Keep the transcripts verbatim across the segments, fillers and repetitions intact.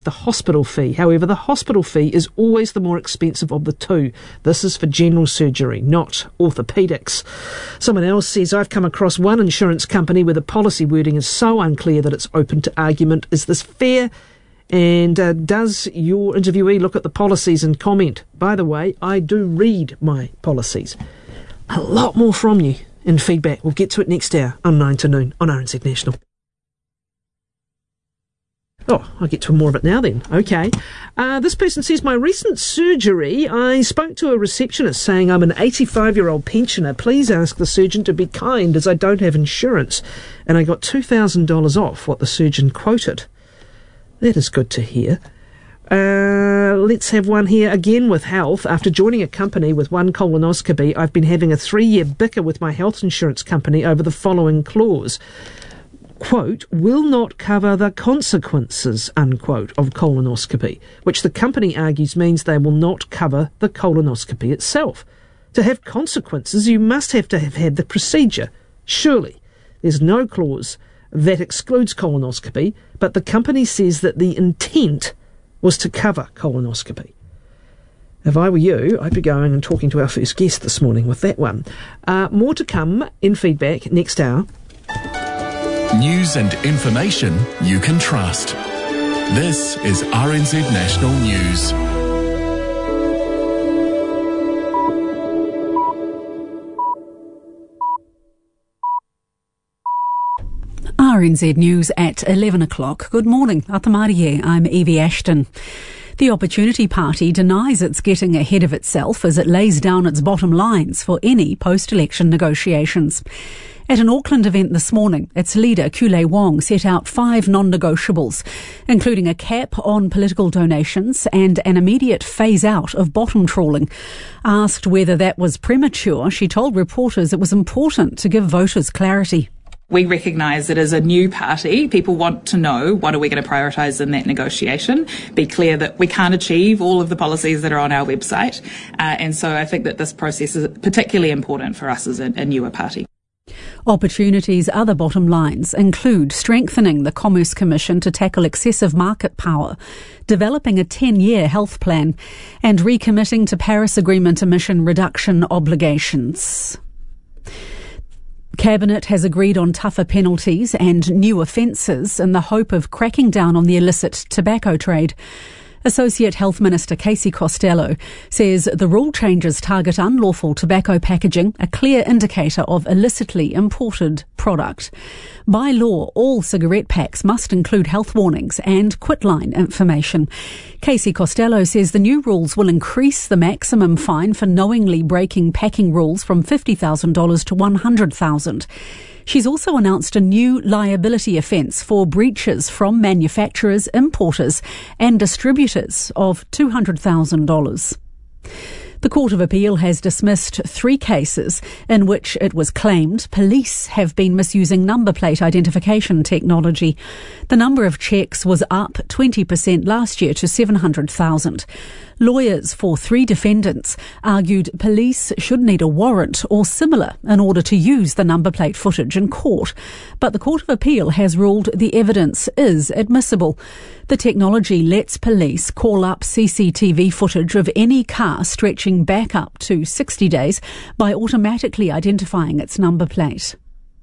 the hospital fee. However, the hospital fee is always the more expensive of the two. This is for general surgery, not orthopaedics. Someone else says, I've come across one insurance company where the policy wording is so unclear that it's open to argument. Is this fair? And uh, does your interviewee look at the policies and comment? By the way, I do read my policies. A lot more from you in feedback. We'll get to it next hour on nine to noon on R N Z National. Oh, I'll get to more of it now then. Okay. Uh, this person says, my recent surgery, I spoke to a receptionist saying I'm an eighty-five-year-old pensioner. Please ask the surgeon to be kind as I don't have insurance. And I got two thousand dollars off what the surgeon quoted. That is good to hear. Uh, let's have one here again with health. After joining a company with one colonoscopy, I've been having a three-year bicker with my health insurance company over the following clause. Quote, will not cover the consequences, unquote, of colonoscopy, which the company argues means they will not cover the colonoscopy itself. To have consequences, you must have to have had the procedure. Surely, there's no clause that excludes colonoscopy, but the company says that the intent was to cover colonoscopy. If I were you, I'd be going and talking to our first guest this morning with that one. Uh, more to come in feedback next hour. News and information you can trust. This is R N Z National News. R N Z News at eleven o'clock. Good morning. Atamari, I'm Evie Ashton. The Opportunity Party denies it's getting ahead of itself as it lays down its bottom lines for any post-election negotiations. At an Auckland event this morning, its leader, Kule Wong, set out five non-negotiables, including a cap on political donations and an immediate phase-out of bottom trawling. Asked whether that was premature, she told reporters it was important to give voters clarity. We recognise that as a new party, people want to know what are we going to prioritise in that negotiation, be clear that we can't achieve all of the policies that are on our website. Uh, and so I think that this process is particularly important for us as a, a newer party. Opportunity's other bottom lines include strengthening the Commerce Commission to tackle excessive market power, developing a ten-year health plan, and recommitting to Paris Agreement emission reduction obligations. Cabinet has agreed on tougher penalties and new offences in the hope of cracking down on the illicit tobacco trade. Associate Health Minister Casey Costello says the rule changes target unlawful tobacco packaging, a clear indicator of illicitly imported product. By law, all cigarette packs must include health warnings and quitline information. Casey Costello says the new rules will increase the maximum fine for knowingly breaking packing rules from fifty thousand dollars to one hundred thousand dollars. She's also announced a new liability offence for breaches from manufacturers, importers and distributors of two hundred thousand dollars. The Court of Appeal has dismissed three cases in which it was claimed police have been misusing number plate identification technology. The number of checks was up twenty percent last year to seven hundred thousand. Lawyers for three defendants argued police should need a warrant or similar in order to use the number plate footage in court. But the Court of Appeal has ruled the evidence is admissible. The technology lets police call up C C T V footage of any car stretching back up to sixty days by automatically identifying its number plate.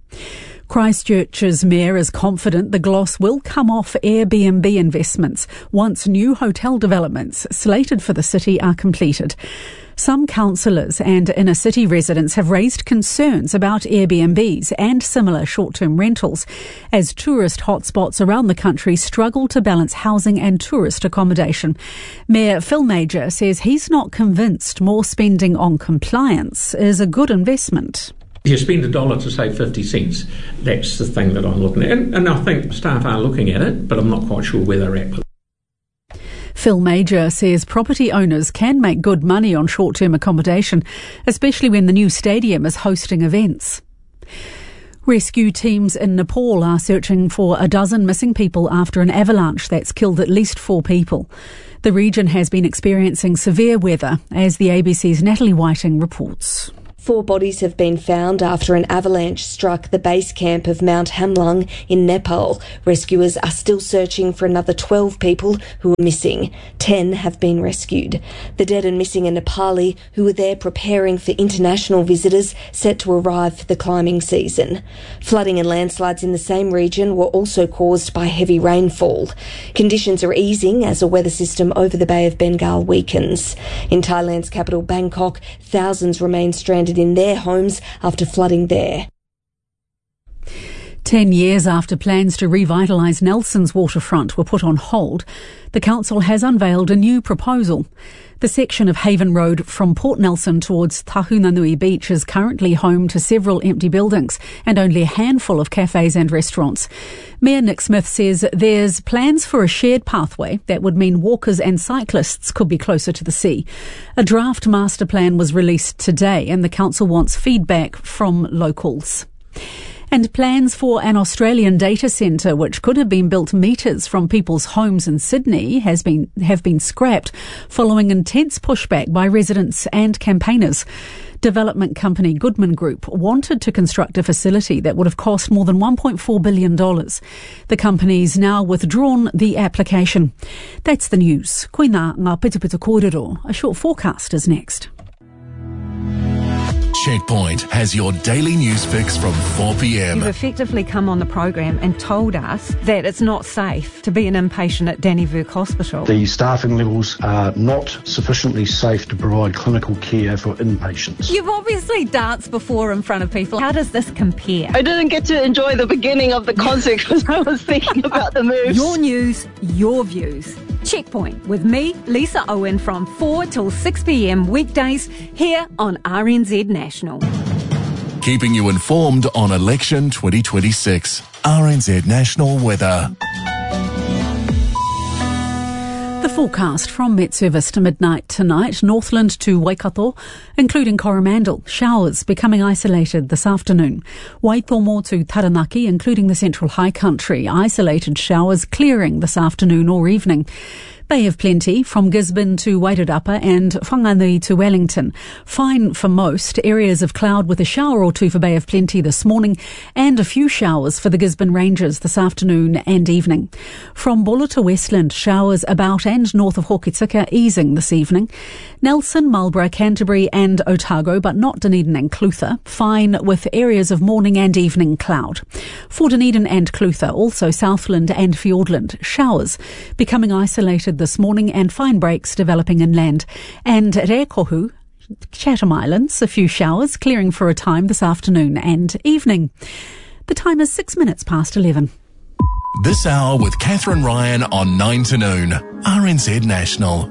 Christchurch's mayor is confident the gloss will come off Airbnb investments once new hotel developments slated for the city are completed. Some councillors and inner city residents have raised concerns about Airbnbs and similar short-term rentals as tourist hotspots around the country struggle to balance housing and tourist accommodation. Mayor Phil Major says he's not convinced more spending on compliance is a good investment. You spend a dollar to save fifty cents. That's the thing that I'm looking at. And, and I think staff are looking at it, but I'm not quite sure where they're at with it. Phil Major says property owners can make good money on short-term accommodation, especially when the new stadium is hosting events. Rescue teams in Nepal are searching for a dozen missing people after an avalanche that's killed at least four people. The region has been experiencing severe weather, as the A B C's Natalie Whiting reports. Four bodies have been found after an avalanche struck the base camp of Mount Hamlung in Nepal. Rescuers are still searching for another twelve people who are missing. Ten have been rescued. The dead and missing are Nepali, who were there preparing for international visitors set to arrive for the climbing season. Flooding and landslides in the same region were also caused by heavy rainfall. Conditions are easing as a weather system over the Bay of Bengal weakens. In Thailand's capital, Bangkok, thousands remain stranded in their homes after flooding there. Ten years after plans to revitalise Nelson's waterfront were put on hold, the council has unveiled a new proposal. The section of Haven Road from Port Nelson towards Tahunanui Beach is currently home to several empty buildings and only a handful of cafes and restaurants. Mayor Nick Smith says there's plans for a shared pathway that would mean walkers and cyclists could be closer to the sea. A draft master plan was released today and the council wants feedback from locals. And plans for an Australian data centre, which could have been built metres from people's homes in Sydney, has been have been scrapped following intense pushback by residents and campaigners. Development company Goodman Group wanted to construct a facility that would have cost more than one point four billion dollars. The company's now withdrawn the application. That's the news. Koina ngā pitupitu kōrero. A short forecast is next. Checkpoint has your daily news fix from four p.m. You've effectively come on the program and told us that it's not safe to be an inpatient at Danny Burke Hospital. The staffing levels are not sufficiently safe to provide clinical care for inpatients. You've obviously danced before in front of people. How does this compare? I didn't get to enjoy the beginning of the concert because I was thinking about the moves. Your news, your views. Checkpoint with me, Lisa Owen, from four till six p.m. weekdays here on R N Z National. Keeping you informed on election twenty twenty-six. R N Z National Weather. The forecast from Met Service to midnight tonight, Northland to Waikato, including Coromandel, showers becoming isolated this afternoon. Waitomo to Taranaki, including the Central High Country, isolated showers clearing this afternoon or evening. Bay of Plenty from Gisborne to Wairarapa and Whanganui to Wellington. Fine for most. Areas of cloud with a shower or two for Bay of Plenty this morning and a few showers for the Gisborne Ranges this afternoon and evening. From Bulla to Westland, showers about and north of Hokitika easing this evening. Nelson, Marlborough, Canterbury and Otago, but not Dunedin and Clutha. Fine with areas of morning and evening cloud. For Dunedin and Clutha, also Southland and Fiordland, showers becoming isolated this morning and fine breaks developing inland. And Rekohu, Chatham Islands, a few showers clearing for a time this afternoon and evening. The time is six minutes past eleven. This hour with Catherine Ryan on nine to noon. R N Z National.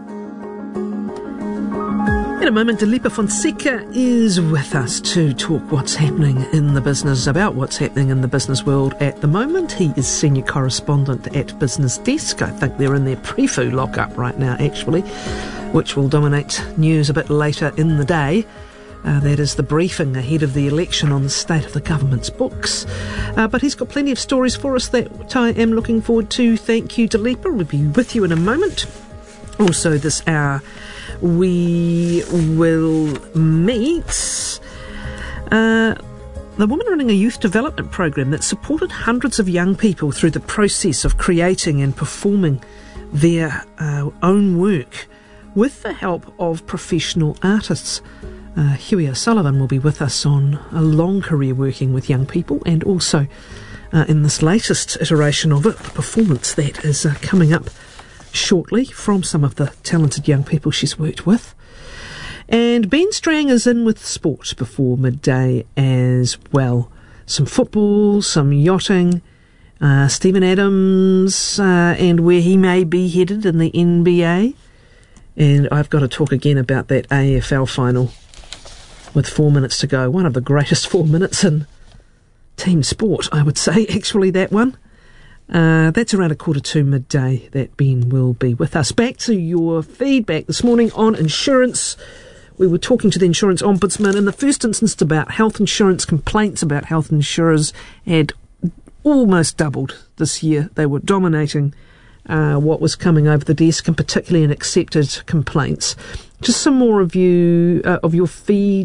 In a moment, Dilipa Fonseca is with us to talk what's happening in the business, about what's happening in the business world at the moment. He is senior correspondent at Business Desk. I think they're in their pre-foo lockup right now, actually, which will dominate news a bit later in the day. Uh, that is the briefing ahead of the election on the state of the government's books. Uh, but he's got plenty of stories for us that I am looking forward to. Thank you, Dilipa. We'll be with you in a moment. Also this hour, we will meet uh, the woman running a youth development program that supported hundreds of young people through the process of creating and performing their uh, own work with the help of professional artists. Uh, Huey O'Sullivan will be with us on a long career working with young people, and also uh, in this latest iteration of it, the performance that is uh, coming up shortly from some of the talented young people she's worked with. And Ben Strang is in with sport before midday as well. Some football, some yachting, uh, Stephen Adams uh, and where he may be headed in the N B A. And I've got to talk again about that A F L final with four minutes to go. One of the greatest four minutes in team sport, I would say, actually, that one. Uh, that's around a quarter to midday that Ben will be with us. Back to your feedback this morning on insurance. We were talking to the Insurance Ombudsman in the first instance about health insurance. Complaints about health insurers had almost doubled this year. They were dominating uh, what was coming over the desk, and particularly in accepted complaints. Just some more of you uh, of your feedback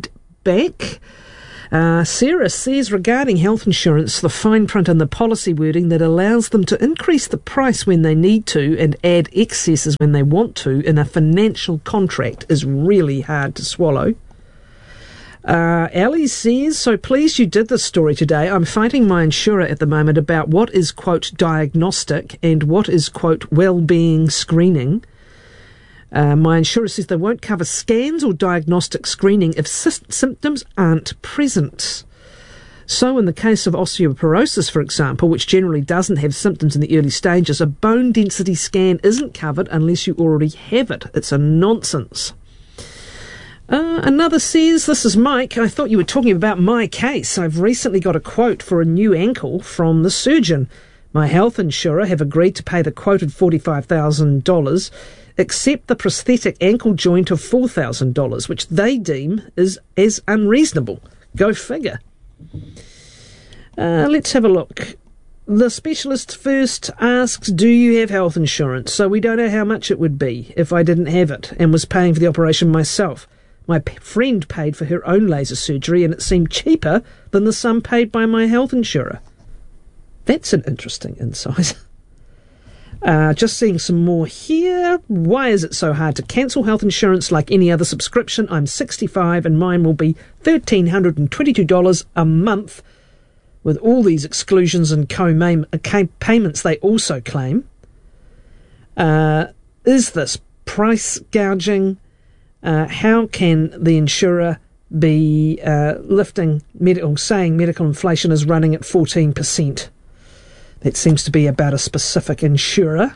feedback. Uh, Sarah says regarding health insurance, the fine print and the policy wording that allows them to increase the price when they need to and add excesses when they want to in a financial contract is really hard to swallow. Uh, Ali says, so pleased you did this story today. I'm fighting my insurer at the moment about what is, quote, diagnostic and what is, quote, well-being screening. Uh, my insurer says they won't cover scans or diagnostic screening if sy- symptoms aren't present. So in the case of osteoporosis, for example, which generally doesn't have symptoms in the early stages, a bone density scan isn't covered unless you already have it. It's a nonsense. Uh, another says, this is Mike, I thought you were talking about my case. I've recently got a quote for a new ankle from the surgeon. My health insurer have agreed to pay the quoted forty-five thousand dollars, except the prosthetic ankle joint of four thousand dollars, which they deem is as unreasonable. Go figure. Uh, let's have a look. The specialist first asks, do you have health insurance? So we don't know how much it would be if I didn't have it and was paying for the operation myself. My p- friend paid for her own laser surgery and it seemed cheaper than the sum paid by my health insurer. That's an interesting insight. Uh, just seeing some more here. Why is it so hard to cancel health insurance like any other subscription? I'm sixty-five and mine will be one thousand three hundred twenty-two dollars a month with all these exclusions and co-payments they also claim. Uh, is this price gouging? Uh, how can the insurer be uh, lifting medical, saying medical inflation is running at fourteen percent? That seems to be about a specific insurer.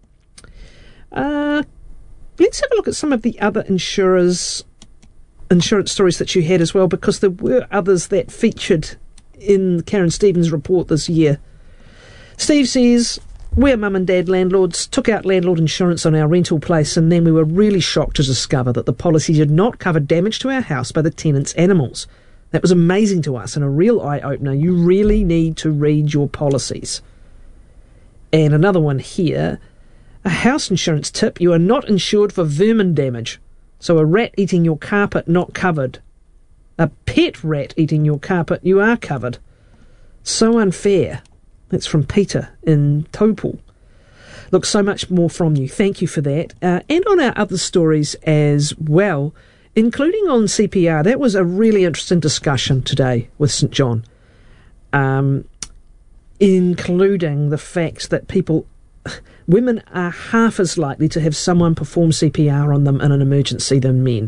Uh, let's have a look at some of the other insurers' insurance stories that you had as well, because there were others that featured in Karen Stevens' report this year. Steve says, we're mum and dad landlords, took out landlord insurance on our rental place, and then we were really shocked to discover that the policy did not cover damage to our house by the tenants' animals. That was amazing to us and a real eye-opener. You really need to read your policies. And another one here, a house insurance tip, you are not insured for vermin damage. So a rat eating your carpet, not covered. A pet rat eating your carpet, you are covered. So unfair. That's from Peter in Taupo. Look, so much more from you. Thank you for that. Uh, and on our other stories as well, including on C P R. That was a really interesting discussion today with St John, um, including the fact that people, women are half as likely to have someone perform C P R on them in an emergency than men.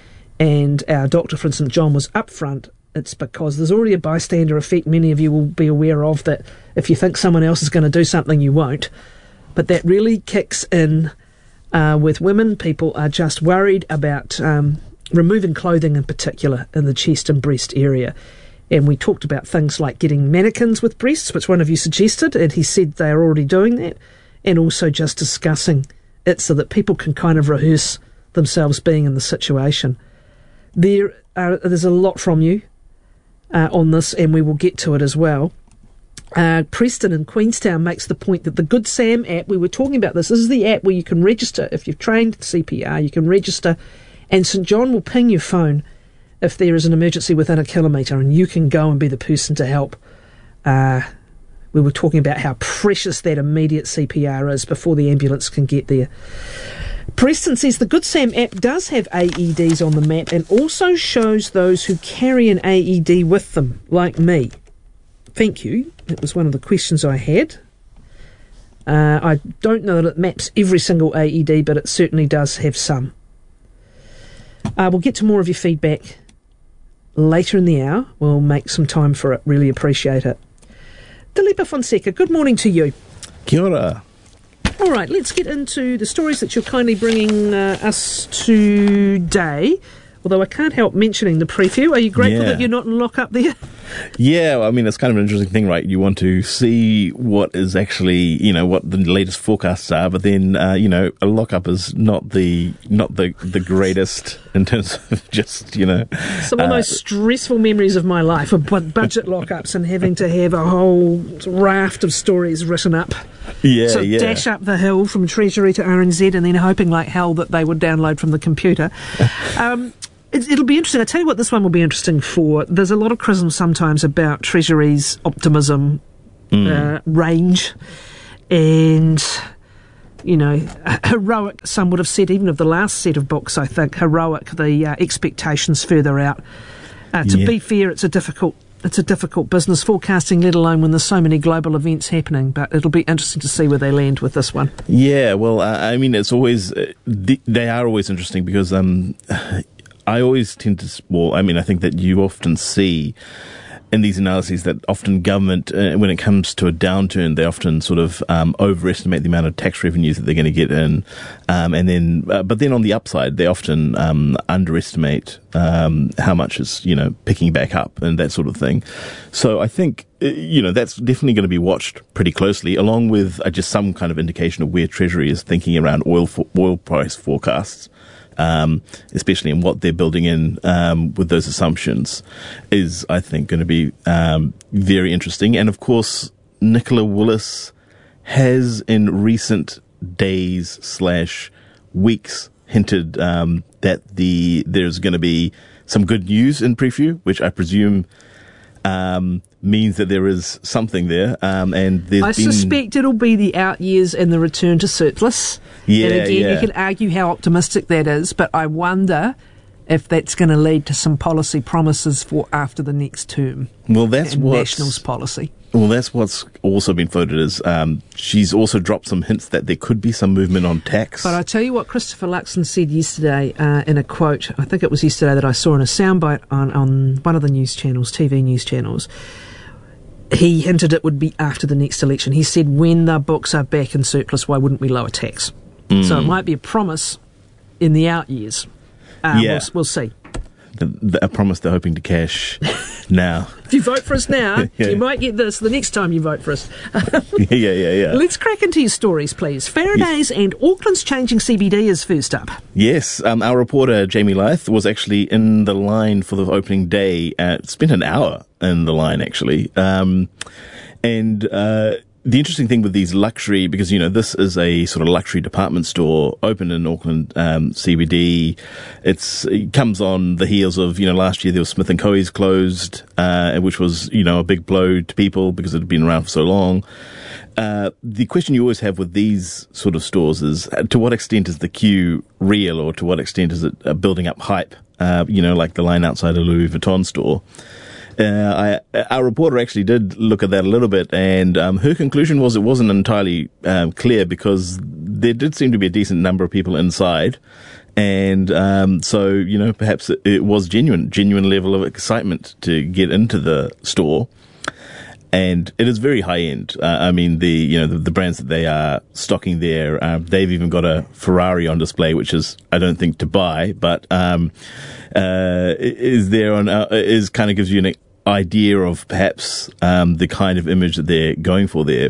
And our doctor from St John was upfront. It's because there's already a bystander effect many of you will be aware of, that if you think someone else is going to do something, you won't. But that really kicks in uh, with women. People are just worried about um, removing clothing in particular in the chest and breast area. And we talked about things like getting mannequins with breasts, which one of you suggested, and he said they are already doing that, and also just discussing it so that people can kind of rehearse themselves being in the situation. There are, there's a lot from you uh, on this, and we will get to it as well. Uh, Preston in Queenstown makes the point that the Good Sam app, we were talking about this, this is the app where you can register. If you've trained C P R, you can register, and St John will ping your phone if there is an emergency within a kilometre, and you can go and be the person to help. Uh, we were talking about how precious that immediate C P R is before the ambulance can get there. Preston says the Good Sam app does have A E Ds on the map and also shows those who carry an A E D with them, like me. Thank you. That was one of the questions I had. Uh, I don't know that it maps every single A E D, but it certainly does have some. Uh, we'll get to more of your feedback later in the hour. We'll make some time for it. Really appreciate it. Dilipa Fonseca, good morning to you. Kia ora. All right, let's get into the stories that you're kindly bringing uh, us today. Although I can't help mentioning the preview. Are you grateful yeah. that you're not in lockup there? Yeah, I mean, it's kind of an interesting thing, right? You want to see what is actually, you know, what the latest forecasts are, but then, uh, you know, a lockup is not the not the, the greatest in terms of just, you know... Some of the uh, most stressful memories of my life are budget lockups and having to have a whole raft of stories written up. Yeah, so yeah. dash up the hill from Treasury to R N Z and then hoping like hell that they would download from the computer. um It, it'll be interesting. I tell you what, this one will be interesting for. There's a lot of criticism sometimes about Treasury's optimism mm. uh, range, and you know, heroic. Some would have said, even of the last set of books, I think heroic. The uh, expectations further out. Uh, to yeah. be fair, it's a difficult. It's a difficult business forecasting, let alone when there's so many global events happening. But it'll be interesting to see where they land with this one. Yeah, well, uh, I mean, it's always uh, th- they are always interesting because um, I always tend to. Well, I mean, I think that you often see in these analyses that often government, uh, when it comes to a downturn, they often sort of um, overestimate the amount of tax revenues that they're going to get in, um, and then, uh, but then on the upside, they often um, underestimate um, how much is, you know, picking back up and that sort of thing. So I think, you know, that's definitely going to be watched pretty closely, along with uh, just some kind of indication of where Treasury is thinking around oil for, oil price forecasts. Um, especially in what they're building in um, with those assumptions, is, I think, going to be um, very interesting. And, of course, Nicola Willis has, in recent days slash weeks, hinted um, that the there's going to be some good news in preview, which I presume um, means that there is something there. Um, and there's I been... suspect it'll be the out years and the return to surplus. Yeah, and again, yeah. you can argue how optimistic that is, but I wonder if that's going to lead to some policy promises for after the next term. Well, that's what Nationals policy. Well, that's what's also been floated as um, she's also dropped some hints that there could be some movement on tax. But I tell you what Christopher Luxon said yesterday uh, in a quote, I think it was yesterday that I saw in a soundbite on, on one of the news channels, T V news channels. He hinted it would be after the next election. He said, when the books are back in surplus, why wouldn't we lower tax? Mm. So it might be a promise in the out years. Uh, yeah. we'll, we'll see. The, the, a promise they're hoping to cash now. If you vote for us now, yeah. you might get this the next time you vote for us. yeah, yeah, yeah. Let's crack into your stories, please. Faraday's yes. and Auckland's changing C B D is first up. Yes, um, our reporter Jamie Lyth was actually in the line for the opening day. At, spent an hour in the line, actually. Um, and uh, the interesting thing with these luxury, because, you know, this is a sort of luxury department store open in Auckland um, C B D. It's, it comes on the heels of, you know, last year there was Smith and Co's closed, uh, which was, you know, a big blow to people because it had been around for so long. Uh, the question you always have with these sort of stores is, uh, to what extent is the queue real, or to what extent is it uh, building up hype, uh, you know, like the line outside a Louis Vuitton store. Uh, I, our reporter actually did look at that a little bit, and um, her conclusion was it wasn't entirely um, clear, because there did seem to be a decent number of people inside, and um, so, you know, perhaps it, it was genuine, genuine level of excitement to get into the store. And it is very high end. Uh, I mean, the you know the, the brands that they are stocking there, uh, they've even got a Ferrari on display, which is, I don't think, to buy, but um, uh, is there on uh, is kind of gives you an idea of perhaps um, the kind of image that they're going for there.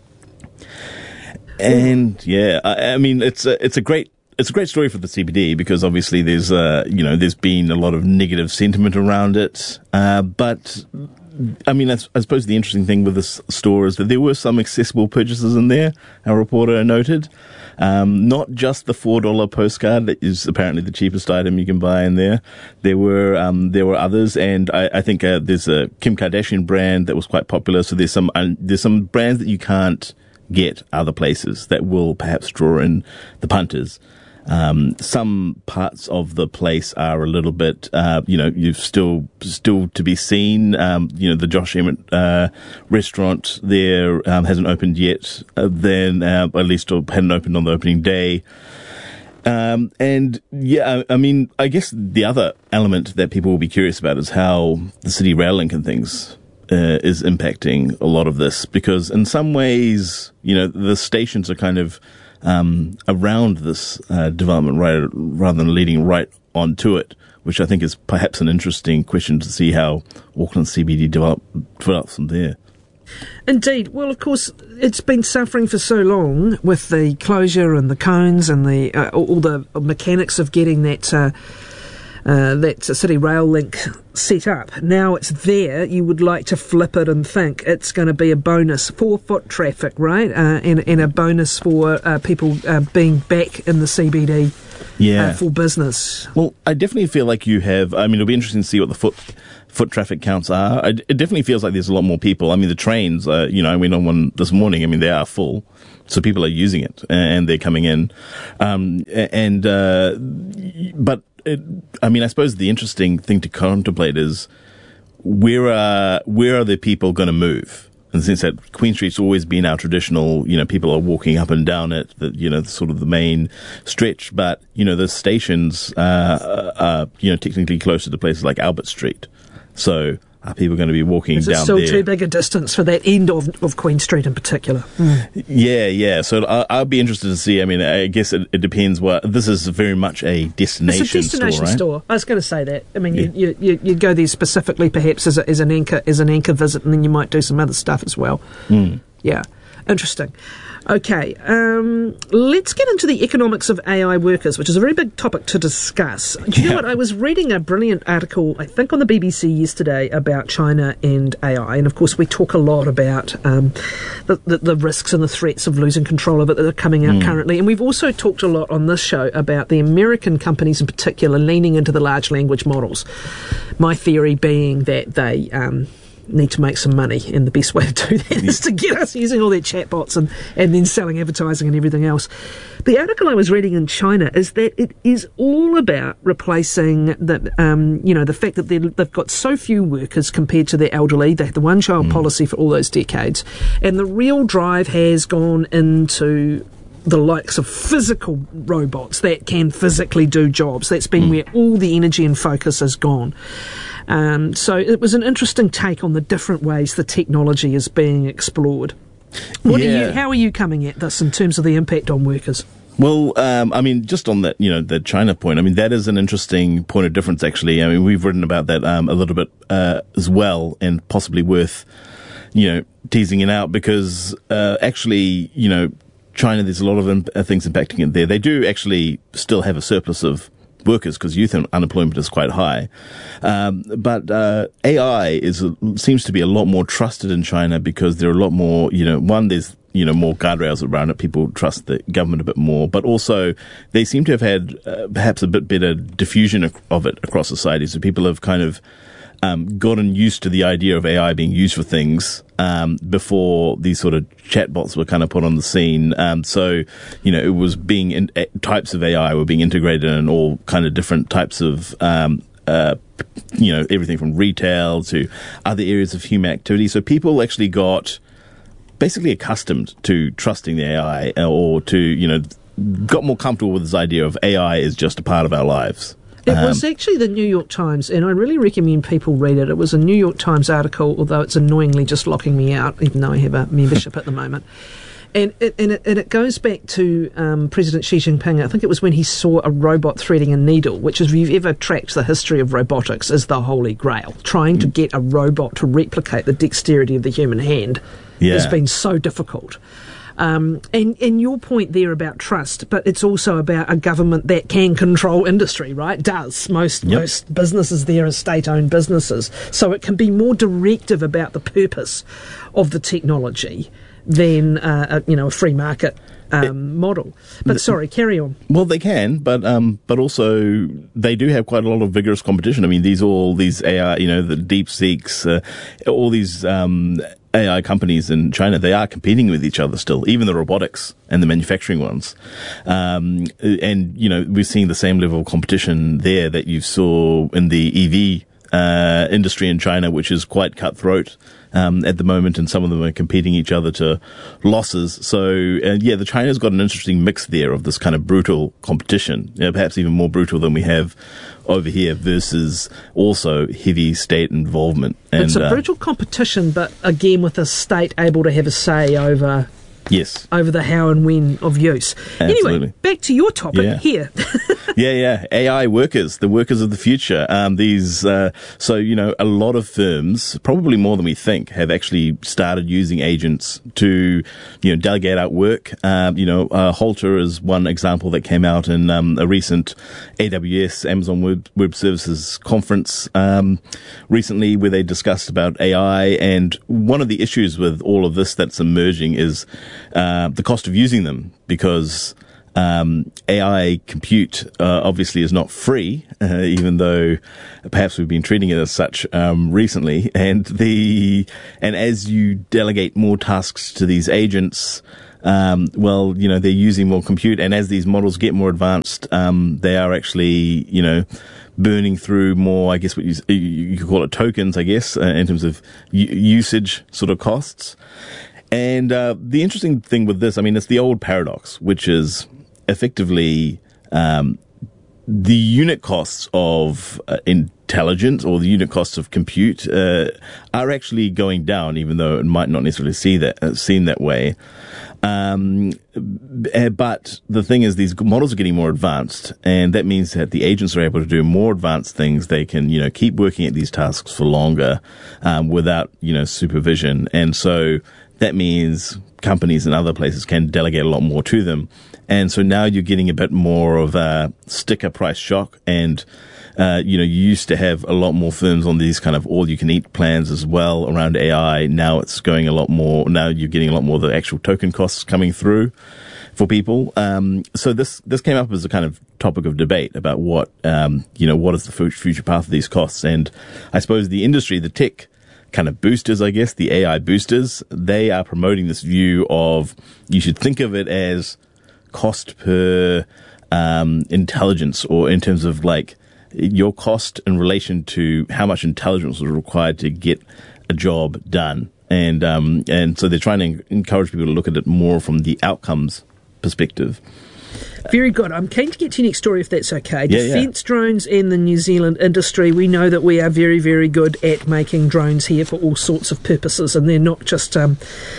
And yeah, I, I mean, it's a, it's a great. It's a great story for the C B D, because obviously there's uh, you know there's been a lot of negative sentiment around it, uh, but. I mean, I, I suppose the interesting thing with this store is that there were some accessible purchases in there, our reporter noted. Um, not just the four dollar postcard that is apparently the cheapest item you can buy in there. There were um, there were others, and I, I think uh, there's a Kim Kardashian brand that was quite popular. So there's some uh, there's some brands that you can't get other places that will perhaps draw in the punters. Um, some parts of the place are a little bit, uh, you know, you've still, still to be seen. Um, you know, the Josh Emmett, uh, restaurant there, um, hasn't opened yet. Uh, then, uh, at least hadn't opened on the opening day. Um, and yeah, I, I mean, I guess the other element that people will be curious about is how the City Rail Link and things, uh, is impacting a lot of this, because in some ways, you know, the stations are kind of, Um, around this uh, development, right, rather than leading right onto it, which I think is perhaps an interesting question to see how Auckland C B D develop, develops from there. Indeed. Well, of course, it's been suffering for so long with the closure and the cones and the uh, all the mechanics of getting that uh, uh, that City Rail Link set up. Now it's there, you would like to flip it and think it's going to be a bonus for foot traffic, right? Uh, and, and a bonus for uh, people uh, being back in the C B D yeah. uh, for business. Well, I definitely feel like you have, I mean, it'll be interesting to see what the foot foot traffic counts are. I, it definitely feels like there's a lot more people. I mean, the trains, uh, you know, I went on one this morning. I mean, they are full. So people are using it and they're coming in. Um, and, uh, but, it, I mean, I suppose the interesting thing to contemplate is where are, where are the people going to move? In the sense that Queen Street's always been our traditional, you know, people are walking up and down it, the, you know, sort of the main stretch. But, you know, the stations, uh, are, you know, technically closer to places like Albert Street. So, are people going to be walking Is down it still there? too big a distance for that end of, of Queen Street in particular? Mm. Yeah, yeah. So I, I'll be interested to see. I mean, I guess it, it depends. What this is very much a destination, it's a destination store, right? store. I was going to say that. I mean, Yeah. you, you, you, you go there specifically, perhaps as, a, as an anchor as an anchor visit, and then you might do some other stuff as well. Mm. Yeah, interesting. Okay, um, let's get into the economics of A I workers, which is a very big topic to discuss. Do you Yeah. know what? I was reading a brilliant article, I think on the B B C yesterday, about China and A I. And of course, we talk a lot about um, the, the, the risks and the threats of losing control of it that are coming out Mm. currently. And we've also talked a lot on this show about the American companies in particular leaning into the large language models. My theory being that they... Um, need to make some money, and the best way to do that is to get us using all their chatbots and, and then selling advertising and everything else. The article I was reading in China is that it is all about replacing the, um, you know, the fact that they've got so few workers compared to their elderly. They had the one-child mm. policy for all those decades, and the real drive has gone into the likes of physical robots that can physically do jobs. That's been mm. where all the energy and focus has gone. Um, so it was an interesting take on the different ways the technology is being explored. What yeah. are you, how are you coming at this in terms of the impact on workers? Well, um, I mean, just on that, you know, the China point, I mean, that is an interesting point of difference, actually. I mean, we've written about that um, a little bit uh, as well, and possibly worth, you know, teasing it out, because uh, actually, you know, China, there's a lot of imp- things impacting it there. They do actually still have a surplus of workers because youth unemployment is quite high. Um, but uh, A I is seems to be a lot more trusted in China because there are a lot more, you know, one, there's, you know, more guardrails around it. People trust the government a bit more. But also, they seem to have had uh, perhaps a bit better diffusion of it across society. So people have kind of Um, gotten used to the idea of A I being used for things um, before these sort of chatbots were kind of put on the scene. Um, so, you know, it was being in, uh, types of A I were being integrated in all kind of different types of, um, uh, you know, everything from retail to other areas of human activity. So people actually got basically accustomed to trusting the A I, or to, you know, got more comfortable with this idea of A I is just a part of our lives. It was actually the New York Times, and I really recommend people read it. It was a New York Times article, although it's annoyingly just locking me out, even though I have a membership at the moment. And it, and, it, and it goes back to um, President Xi Jinping. I think it was when he saw a robot threading a needle, which, if you've ever tracked the history of robotics, is the holy grail. Trying to get a robot to replicate the dexterity of the human hand yeah. has been so difficult. Um, and, and your point there about trust, but it's also about a government that can control industry, right? Does. Most, yep. most businesses there are state-owned businesses. So it can be more directive about the purpose of the technology than, uh, a, you know, a free market um, it, model. But sorry, carry on. Well, they can, but um, but also they do have quite a lot of vigorous competition. I mean, these all these A I, you know, the DeepSeeks, uh, all these um, A I companies in China, they are competing with each other still, even the robotics and the manufacturing ones. Um, and, you know, we're seeing the same level of competition there that you saw in the E V uh, industry in China, which is quite cutthroat um, at the moment, and some of them are competing each other to losses. So, uh, yeah, the China's got an interesting mix there of this kind of brutal competition, you know, perhaps even more brutal than we have over here, versus also heavy state involvement. And, it's a uh, brutal competition, but again with a state able to have a say over yes over the how and when of use. Absolutely. Anyway, back to your topic yeah. here. yeah, yeah. A I workers, the workers of the future. Um, these, uh, so, you know, a lot of firms, probably more than we think, have actually started using agents to, you know, delegate out work. Um, you know, uh, Holter is one example that came out in, um, a recent A W S, Amazon Web, Web Services conference, um, recently, where they discussed about A I. And one of the issues with all of this that's emerging is, uh, the cost of using them, because um, A I compute uh, obviously is not free, uh, even though perhaps we've been treating it as such um, recently. And the and as you delegate more tasks to these agents, um, well, you know, they're using more compute, and as these models get more advanced, um, they are actually, you know, burning through more, I guess what you, you could call it tokens, I guess, uh, in terms of u- usage sort of costs. And uh, the interesting thing with this, I mean, it's the old paradox, which is effectively um, the unit costs of uh, intelligence or the unit costs of compute uh, are actually going down, even though it might not necessarily see that uh, seem that way. Um, but the thing is, these models are getting more advanced, and that means that the agents are able to do more advanced things. They can, you know, keep working at these tasks for longer, um, without, you know, supervision. And so that means companies and other places can delegate a lot more to them. And so now you're getting a bit more of a sticker price shock, and Uh, you know, you used to have a lot more firms on these kind of all-you-can-eat plans as well around A I. Now it's going a lot more. Now you're getting a lot more of the actual token costs coming through for people. Um, so this this came up as a kind of topic of debate about what um, you know, what is the future path of these costs. And I suppose the industry, the tech kind of boosters, I guess, the A I boosters, they are promoting this view of you should think of it as cost per um, intelligence, or in terms of like your cost in relation to how much intelligence is required to get a job done. And um, and so they're trying to encourage people to look at it more from the outcomes perspective. Very good. I'm keen to get to your next story, if that's okay. Yeah, Defence yeah. drones and the New Zealand industry. We know that we are very, very good at making drones here for all sorts of purposes, and they're not just... Um,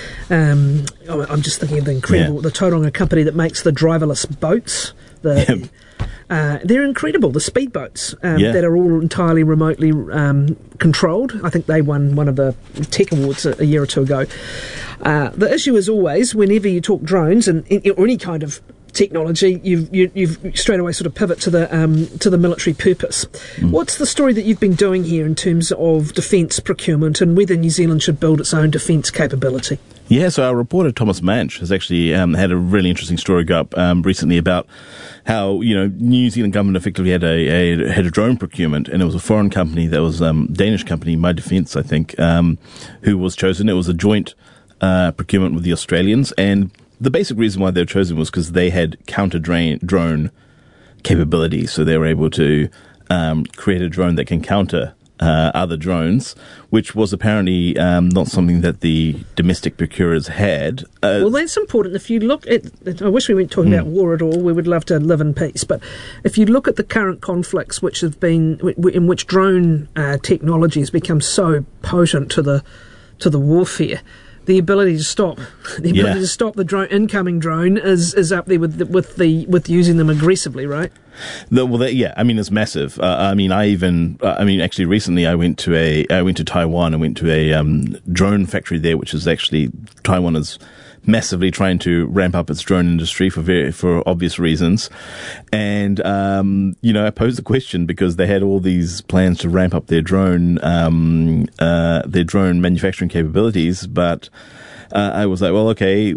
um, I'm just thinking of the incredible, yeah. the Tauranga company that makes the driverless boats. The, Yep. Uh, they're incredible, the speedboats um, Yeah. that are all entirely remotely um, controlled. I think they won one of the tech awards a, a year or two ago. Uh, the issue is always, whenever you talk drones and or any kind of technology, you've, you, you've straight away sort of pivot to the um, to the military purpose. Mm. What's the story that you've been doing here in terms of defence procurement and whether New Zealand should build its own defence capability? Yeah, so our reporter Thomas Manch has actually um, had a really interesting story go up um, recently about how, you know, New Zealand government effectively had a, a had a drone procurement, and it was a foreign company that was um, Danish company, My Defence, I think, um, who was chosen. It was a joint uh, procurement with the Australians, and the basic reason why they were chosen was because they had counter drone capability, so they were able to um, create a drone that can counter Uh, other drones, which was apparently um, not something that the domestic procurers had. Uh, well, that's important. If you look at, I wish we weren't talking mm. about war at all. We would love to live in peace. But if you look at the current conflicts, which have been in which drone uh, technology has become so potent to the to the warfare, the ability to stop the ability yeah. to stop the drone incoming drone is is up there with the, with the with using them aggressively, right? The, well, that, yeah, I mean, it's massive. Uh, I mean, I even, uh, I mean, actually, recently I went to a, I went to Taiwan and went to a um, drone factory there, which is actually Taiwan is massively trying to ramp up its drone industry for very, for obvious reasons. And um, you know, I posed the question because they had all these plans to ramp up their drone, um, uh, their drone manufacturing capabilities, but uh, I was like, well, okay.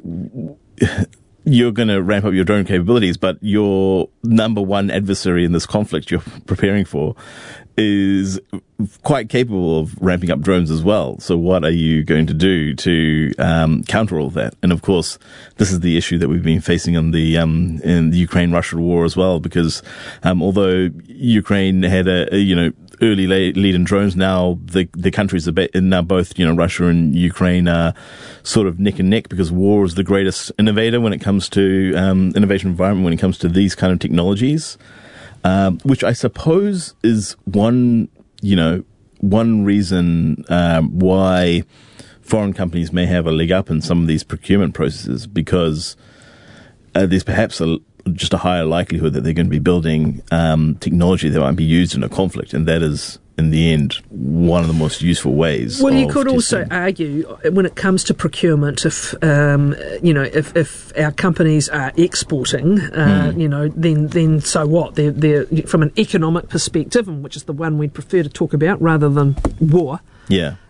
You're going to ramp up your drone capabilities, but your number one adversary in this conflict you're preparing for is quite capable of ramping up drones as well. So what are you going to do to um, counter all that? And of course, this is the issue that we've been facing on the um, in the Ukraine-Russia war as well, because um, although Ukraine had a, a you know early lead in drones, now the the countries are be- now both you know Russia and Ukraine are sort of neck and neck, because war is the greatest innovator when it comes to um, innovation environment when it comes to these kind of technologies. Um, which I suppose is one, you know, one reason um, why foreign companies may have a leg up in some of these procurement processes, because uh, there's perhaps a, just a higher likelihood that they're going to be building um, technology that might be used in a conflict, and that is, in the end, one of the most useful ways. Well, you could testing. also argue, when it comes to procurement, if um, you know, if, if our companies are exporting, uh, mm. you know, then then so what? They're they're from an economic perspective, and which is the one we'd prefer to talk about rather than war. Yeah.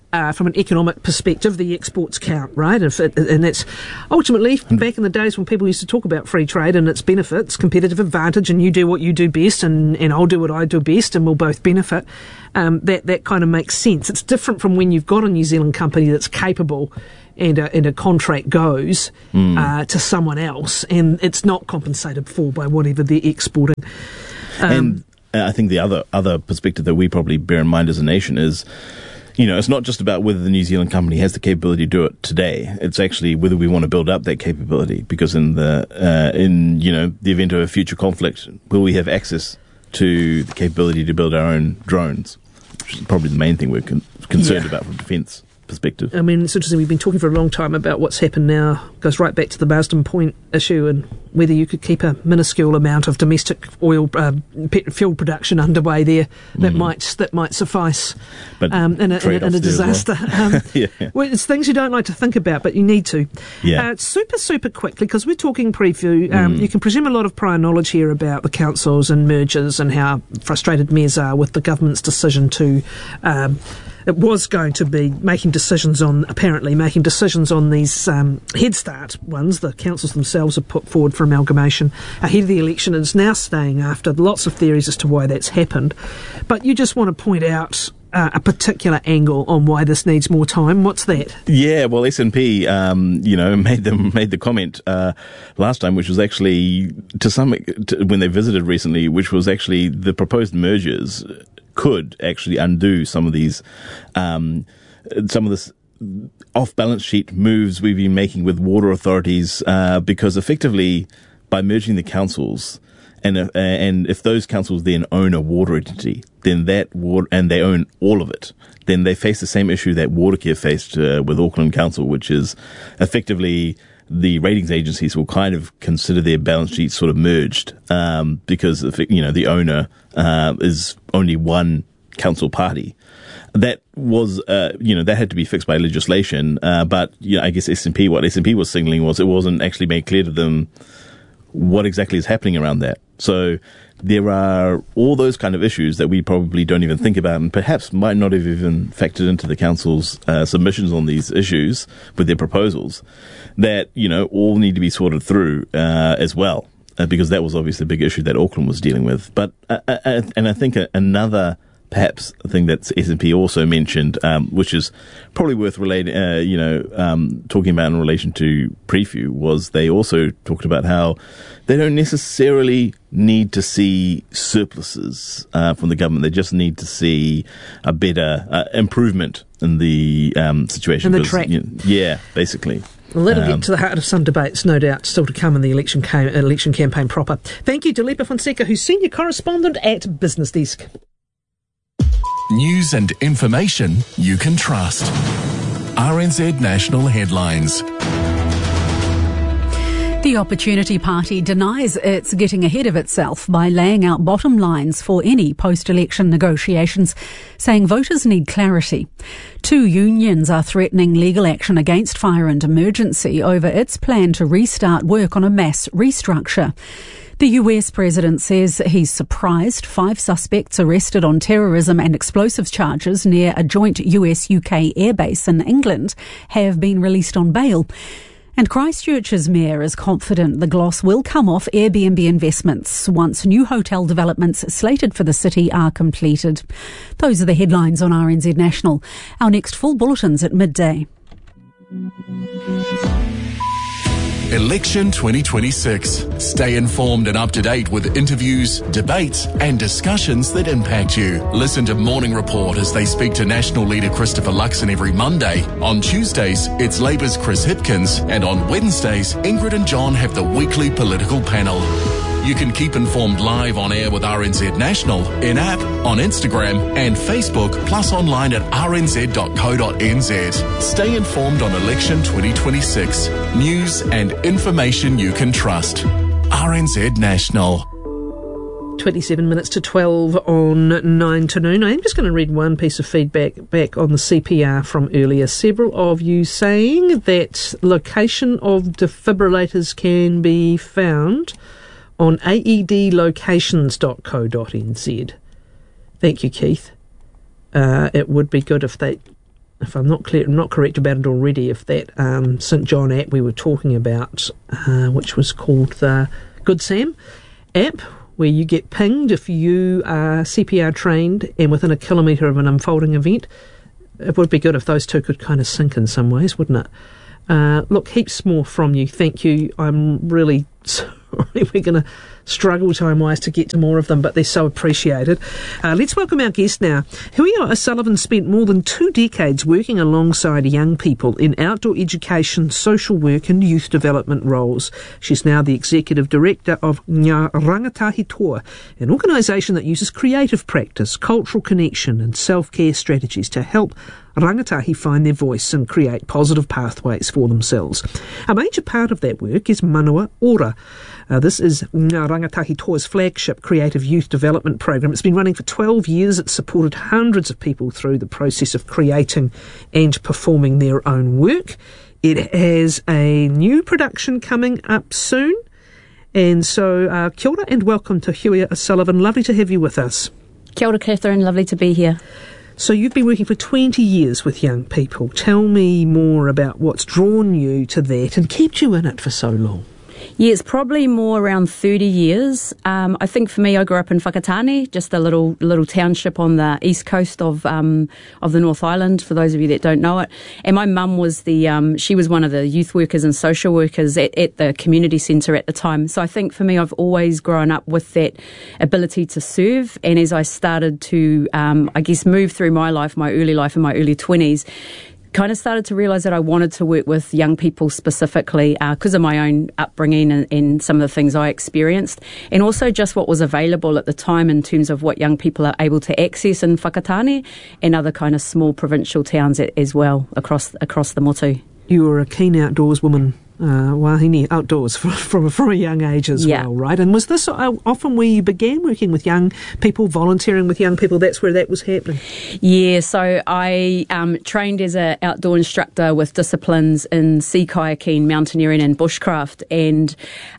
Uh, from an economic perspective, the exports count, right? If it, and that's ultimately back in the days when people used to talk about free trade and its benefits, competitive advantage, and you do what you do best, and, and I'll do what I do best, and we'll both benefit. Um, that that kind of makes sense. It's different from when you've got a New Zealand company that's capable, and a, and a contract goes mm. uh, to someone else, and it's not compensated for by whatever they're exporting. Um, and uh, I think the other other perspective that we probably bear in mind as a nation is, you know, it's not just about whether the New Zealand company has the capability to do it today. It's actually whether we want to build up that capability. Because in the uh, in you know the event of a future conflict, will we have access to the capability to build our own drones? Which is probably the main thing we're con- concerned yeah. about from defence perspective. I mean, it's interesting. We've been talking for a long time about what's happened now. It goes right back to the Marsden Point issue and whether you could keep a minuscule amount of domestic oil uh, pet fuel production underway there that mm. might that might suffice but um, in, a, in, a, in a disaster. Well. um, yeah. Well, it's things you don't like to think about, but you need to. Yeah. Uh, super, super quickly, because we're talking preview. Um, mm. You can presume a lot of prior knowledge here about the councils and mergers and how frustrated mayors are with the government's decision to. Um, It was going to be making decisions on, apparently, making decisions on these um, Head Start ones the councils themselves have put forward for amalgamation ahead of the election, and it's now staying after. Lots of theories as to why that's happened. But you just want to point out uh, a particular angle on why this needs more time. What's that? Yeah, well, S N P, um, you know, made them made the comment uh, last time, which was actually to some to, when they visited recently, which was actually the proposed mergers could actually undo some of these, um, some of this off-balance sheet moves we've been making with water authorities, uh, because effectively by merging the councils, and uh, and if those councils then own a water entity, then that water, and they own all of it, then they face the same issue that Watercare faced uh, with Auckland Council, which is effectively the ratings agencies will kind of consider their balance sheets sort of merged, um, because, you know, the owner, uh, is only one council party. That was, uh, you know, that had to be fixed by legislation, uh, but, you know, I guess S and P, what S and P was signaling was it wasn't actually made clear to them what exactly is happening around that. So there are all those kind of issues that we probably don't even think about, and perhaps might not have even factored into the council's uh, submissions on these issues with their proposals, that, you know, all need to be sorted through uh, as well, uh, because that was obviously a big issue that Auckland was dealing with. But uh, uh, and I think another perhaps thing that S and P also mentioned, um, which is probably worth relating, uh, you know, um, talking about in relation to preview, was they also talked about how they don't necessarily need to see surpluses uh, from the government. They just need to see a better uh, improvement in the um, situation. In the track. You know, yeah, basically. Well, that'll um, get to the heart of some debates, no doubt, still to come in the election, ca- election campaign proper. Thank you, Dilepa Fonseca, who's Senior Correspondent at Business Desk. News and information you can trust. R N Z National Headlines. The Opportunity Party denies it's getting ahead of itself by laying out bottom lines for any post-election negotiations, saying voters need clarity. Two unions are threatening legal action against Fire and Emergency over its plan to restart work on a mass restructure. The U S president says he's surprised five suspects arrested on terrorism and explosives charges near a joint U S U K airbase in England have been released on bail. And Christchurch's mayor is confident the gloss will come off Airbnb investments once new hotel developments slated for the city are completed. Those are the headlines on R N Z National. Our next full bulletin's at midday. Election twenty twenty-six. Stay informed and up to date with interviews, debates and discussions that impact you. Listen to Morning Report as they speak to National Leader Christopher Luxon every Monday. On Tuesdays, it's Labour's Chris Hipkins, and on Wednesdays, Ingrid and John have the weekly political panel. You can keep informed live on air with R N Z National, in-app, on Instagram and Facebook, plus online at r n z dot co dot n z. Stay informed on Election twenty twenty-six. News and information you can trust. R N Z National. twenty-seven minutes to twelve on nine to noon. I'm just going to read one piece of feedback back on the C P R from earlier. Several of you saying that location of defibrillators can be found on a e d locations dot co dot n z. Thank you, Keith. Uh, it would be good if they if I'm not clear, I'm not correct about it already, if that um, St John app we were talking about, uh, which was called the Good Sam app, where you get pinged if you are C P R trained and within a kilometre of an unfolding event. It would be good if those two could kind of sync in some ways, wouldn't it? Uh, look, heaps more from you. Thank you. I'm really sorry we're going to struggle time-wise to get to more of them, but they're so appreciated. Uh, let's welcome our guest now. Hui O'Sullivan spent more than two decades working alongside young people in outdoor education, social work and youth development roles. She's now the Executive Director of Ngā Rangatahi Toa, an organisation that uses creative practice, cultural connection and self-care strategies to help rangatahi find their voice and create positive pathways for themselves. A major part of that work is Manawa Ora. Uh, this is Ngā Rangatahi Toa's flagship creative youth development program. It's been running for twelve years. It's supported hundreds of people through the process of creating and performing their own work. It has a new production coming up soon. And so, uh, kia ora and welcome to Hui O'Sullivan. Lovely to have you with us. Kia ora, Catherine. Lovely to be here. So you've been working for twenty years with young people. Tell me more about what's drawn you to that and kept you in it for so long. Yeah, it's probably more around thirty years. Um, I think for me, I grew up in Whakatane, just a little little township on the east coast of um, of the North Island, for those of you that don't know it. And my mum was the, um, she was one of the youth workers and social workers at, at the community centre at the time. So I think for me, I've always grown up with that ability to serve. And as I started to, um, I guess, move through my life, my early life in my early twenties, kind of started to realise that I wanted to work with young people specifically because uh, of my own upbringing and, and some of the things I experienced, and also just what was available at the time in terms of what young people are able to access in Whakatane and other kind of small provincial towns as well across across the motu. You were a keen outdoors woman, uh, wahine, outdoors from, from, from a young age as yeah. well, right? And was this uh, often where you began working with young people, volunteering with young people? That's where that was happening? Yeah, so I um, trained as an outdoor instructor with disciplines in sea kayaking, mountaineering and bushcraft, and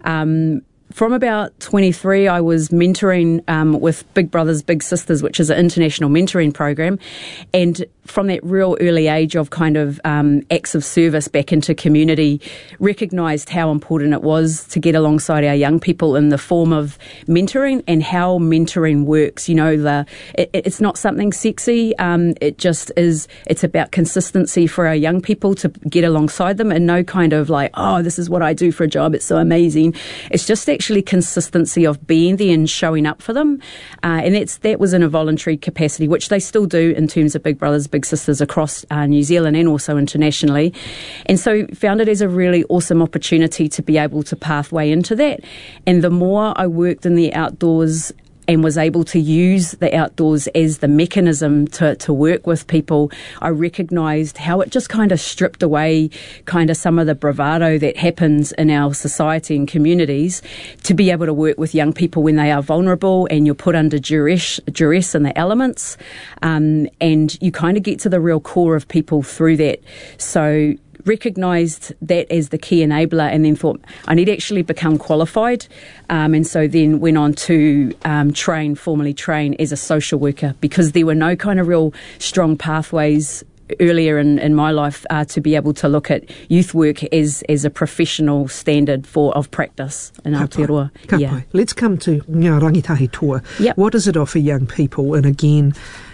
um, from about twenty-three, I was mentoring um, with Big Brothers Big Sisters, which is an international mentoring program. And from that real early age of kind of um, acts of service back into community, recognised how important it was to get alongside our young people in the form of mentoring and how mentoring works. You know, the it, it's not something sexy. Um, it just is, it's about consistency for our young people to get alongside them, and no kind of like, oh, this is what I do for a job, it's so amazing. It's just actually consistency of being there and showing up for them. Uh, and that's, that was in a voluntary capacity, which they still do in terms of Big Brothers Big Sisters across uh, New Zealand and also internationally. And so found it as a really awesome opportunity to be able to pathway into that. And the more I worked in the outdoors and was able to use the outdoors as the mechanism to, to work with people, I recognised how it just kind of stripped away kind of some of the bravado that happens in our society and communities to be able to work with young people when they are vulnerable and you're put under duress, duress in the elements, um, and you kind of get to the real core of people through that. So recognised that as the key enabler, and then thought I need to actually become qualified, um, and so then went on to um, train, formally train as a social worker, because there were no kind of real strong pathways earlier in, in my life uh, to be able to look at youth work as as a professional standard for of practice in Aotearoa. Yeah. Let's come to Ngā Rangatahi Toa. Yep. What does it offer young people? And again,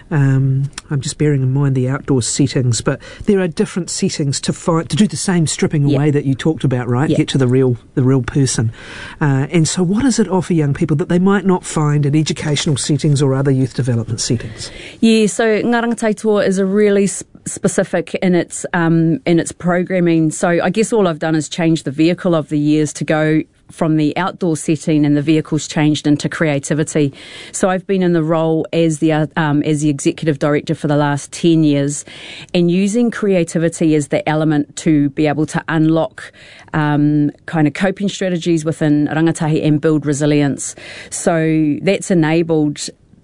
Um, I'm just bearing in mind the outdoor settings, but there are different settings to find to do the same stripping away yep. that you talked about, right? Yep. Get to the real the real person. Uh, and so, what does it offer young people that they might not find in educational settings or other youth development settings? Yeah, so Ngā Rangatahi Toa is a really sp- specific in its um, in its programming. So I guess all I've done is change the vehicle of the years to go from the outdoor setting, and the vehicle's changed into creativity. So I've been in the role as the uh, um, as the executive director for the last ten years, and using creativity as the element to be able to unlock um, kind of coping strategies within rangatahi and build resilience. So that's enabled